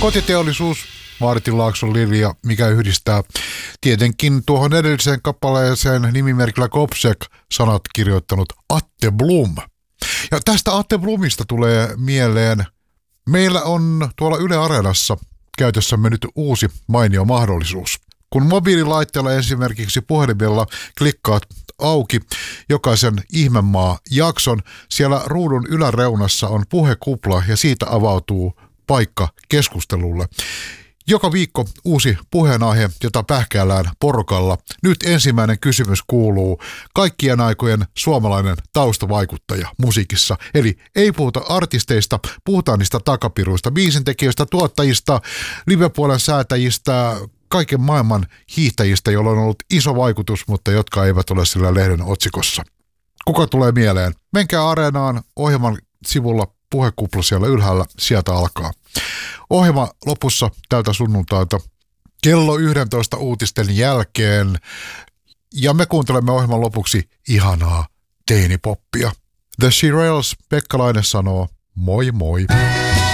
Kotiteollisuus, Martin Laakson Lilja, mikä yhdistää tietenkin tuohon edelliseen kappaleeseen nimimerkillä Kopsek sanat kirjoittanut Atte Blom. Ja tästä Atte Blomista tulee mieleen, meillä on tuolla Yle Areenassa käytössämme nyt uusi mainio mahdollisuus. Kun mobiililaitteella esimerkiksi puhelimella klikkaat auki jokaisen Ihmemaa-jakson, siellä ruudun yläreunassa on puhekupla ja siitä avautuu paikka keskustelulle. Joka viikko uusi puheenaihe, jota pähkäillään porukalla. Nyt ensimmäinen kysymys kuuluu: kaikkien aikojen suomalainen taustavaikuttaja musiikissa. Eli ei puhuta artisteista, puhutaan niistä takapiruista, biisintekijöistä, tuottajista, livepuolen säätäjistä, kaiken maailman hiihtäjistä, joilla on ollut iso vaikutus, mutta jotka eivät ole sillä lehden otsikossa. Kuka tulee mieleen? Menkää Areenaan, ohjelman sivulla puhekupla siellä ylhäällä, sieltä alkaa. Ohjelma lopussa tältä sunnuntailta kello 11 uutisten jälkeen, ja me kuuntelemme ohjelman lopuksi ihanaa teinipoppia. The Shirelles, Pekka Laine sanoo moi moi.